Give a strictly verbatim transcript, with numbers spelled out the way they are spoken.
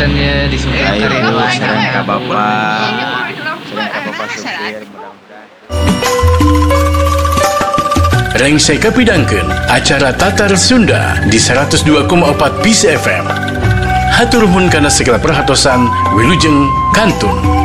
kegiatannya di Sumber Ayo Karyawan. sareng ka Bapak, sareng ka Bapak supir mudah-mudahan. Rengsai kapidangkeun acara Tatar Sunda di seratus dua koma empat Peace F M. Hatur nuhun kana segala perhatosan, wilujeng kantun.